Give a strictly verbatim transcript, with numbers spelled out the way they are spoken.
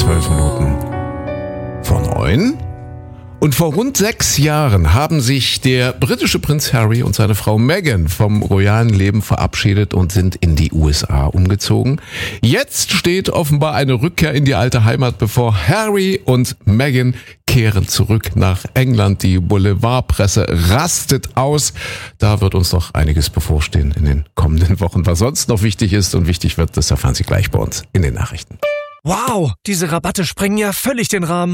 zwölf Minuten vor neun. Und vor rund sechs Jahren haben sich der britische Prinz Harry und seine Frau Meghan vom royalen Leben verabschiedet und sind in die U S A umgezogen. Jetzt steht offenbar eine Rückkehr in die alte Heimat bevor. Harry und Meghan kehren zurück nach England. Die Boulevardpresse rastet aus. Da wird uns noch einiges bevorstehen in den kommenden Wochen. Was sonst noch wichtig ist und wichtig wird, das erfahren Sie gleich bei uns in den Nachrichten. Wow, diese Rabatte sprengen ja völlig den Rahmen.